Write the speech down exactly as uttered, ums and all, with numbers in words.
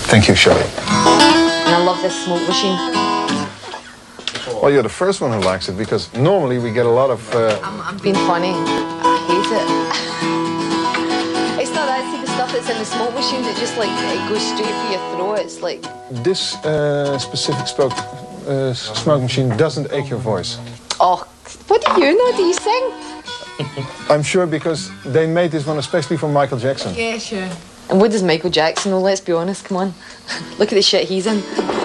Thank you, Shelley. And I love this smoke machine. Well, you're the first one who likes it, because normally we get a lot of... Uh... I'm, I'm being funny. I hate it. It's not that, see, the stuff that's in the smoke machine that just, like, it goes straight for your throat. It's like... This uh, specific spoke, uh, smoke machine doesn't ache your voice. Oh, what do you know? Do you sing? I'm sure, because they made this one especially for Michael Jackson. Yeah, sure. And what does Michael Jackson know? Let's be honest, come on. Look at the shit he's in.